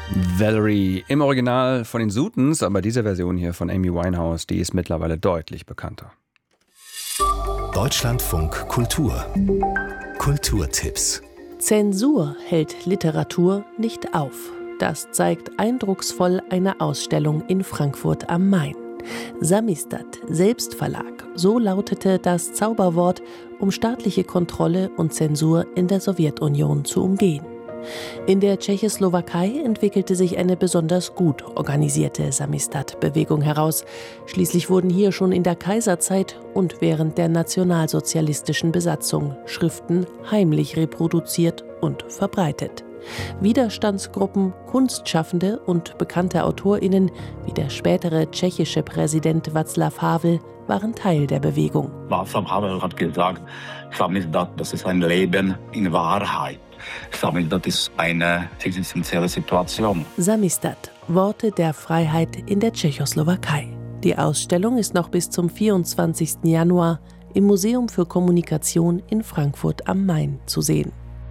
Valerie im Original von den Sutons, aber diese Version hier von Amy Winehouse, die ist mittlerweile deutlich bekannter. Deutschlandfunk Kultur. Kulturtipps. Zensur hält Literatur nicht auf. Das zeigt eindrucksvoll eine Ausstellung in Frankfurt am Main. Samisdat, Selbstverlag, so lautete das Zauberwort, um staatliche Kontrolle und Zensur in der Sowjetunion zu umgehen. In der Tschechoslowakei entwickelte sich eine besonders gut organisierte Samisdat-Bewegung heraus. Schließlich wurden hier schon in der Kaiserzeit und während der nationalsozialistischen Besatzung Schriften heimlich reproduziert und verbreitet. Widerstandsgruppen, Kunstschaffende und bekannte AutorInnen wie der spätere tschechische Präsident Václav Havel waren Teil der Bewegung. Václav Havel hat gesagt, Samisdat, das ist ein Leben in Wahrheit. Samisdat ist eine existenzielle Situation. Samisdat, Worte der Freiheit in der Tschechoslowakei. Die Ausstellung ist noch bis zum 24. Januar im Museum für Kommunikation in Frankfurt am Main zu sehen.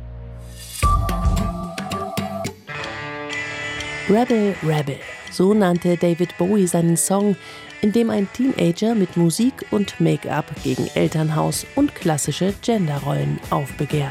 Rebel, Rebel, so nannte David Bowie seinen Song, in dem ein Teenager mit Musik und Make-up gegen Elternhaus und klassische Genderrollen aufbegehrt.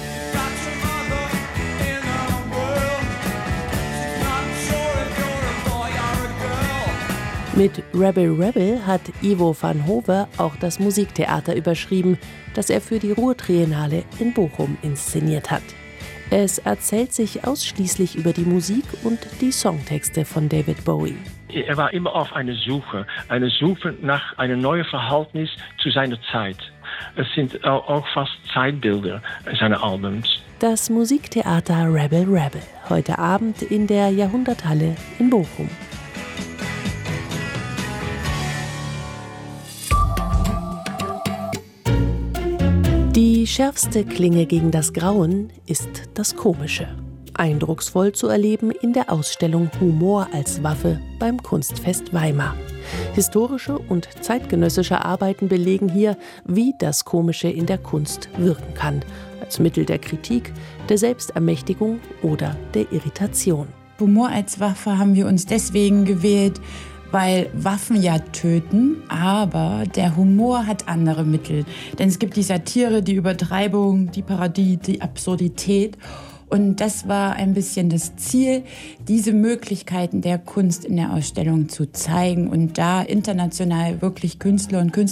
Mit Rebel Rebel hat Ivo van Hove auch das Musiktheater überschrieben, das er für die Ruhr-Triennale in Bochum inszeniert hat. Es erzählt sich ausschließlich über die Musik und die Songtexte von David Bowie. Er war immer auf eine Suche nach einem neuen Verhältnis zu seiner Zeit. Es sind auch fast Zeitbilder seiner Albums. Das Musiktheater Rebel Rebel, heute Abend in der Jahrhunderthalle in Bochum. Die schärfste Klinge gegen das Grauen ist das Komische. Eindrucksvoll zu erleben in der Ausstellung Humor als Waffe beim Kunstfest Weimar. Historische und zeitgenössische Arbeiten belegen hier, wie das Komische in der Kunst wirken kann. Als Mittel der Kritik, der Selbstermächtigung oder der Irritation. Humor als Waffe haben wir uns deswegen gewählt, weil Waffen ja töten, aber der Humor hat andere Mittel. Denn es gibt die Satire, die Übertreibung, die Parodie, die Absurdität. Und das war ein bisschen das Ziel, diese Möglichkeiten der Kunst in der Ausstellung zu zeigen und da international wirklich Künstler und Künstlerinnen